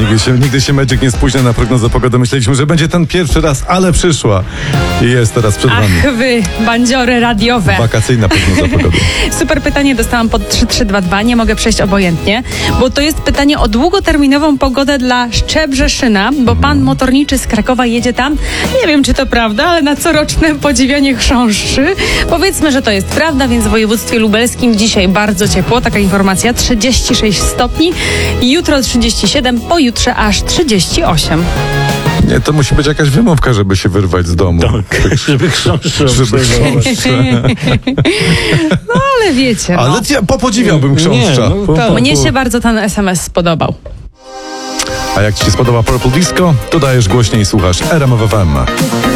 Nigdy się Magic nie spóźnia na prognozę pogody. Myśleliśmy, że będzie ten pierwszy raz, ale przyszła. I jest teraz przed wami. Ach wy, bandziory radiowe. Wakacyjna prognoza pogody. Super pytanie dostałam pod 3322. Nie mogę przejść obojętnie, bo to jest pytanie o długoterminową pogodę dla Szczebrzeszyna, bo pan motorniczy z Krakowa jedzie tam. Nie wiem, czy to prawda, ale na coroczne podziwianie chrząszczy. Powiedzmy, że to jest prawda, więc w województwie lubelskim dzisiaj bardzo ciepło. Taka informacja, 36 stopni. Jutro 37, pojutrze aż 38. Nie, to musi być jakaś wymówka, żeby się wyrwać z domu. Tak, żeby chrząszcze Żeby obserwować. No ale wiecie, no. Ale ja podziwiałbym chrząszcza. Nie, no tak. Mnie się bardzo ten SMS spodobał. A jak ci się spodoba Purple Disco, to dajesz głośniej i słuchasz RMF FM.